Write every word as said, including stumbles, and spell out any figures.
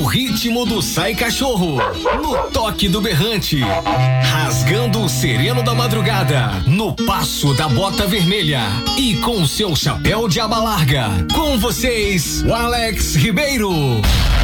ritmo do Sai Cachorro, no toque do berrante, rasgando o sereno da madrugada, no passo da bota vermelha e com seu chapéu de aba larga. Com vocês, o Alex Ribeiro.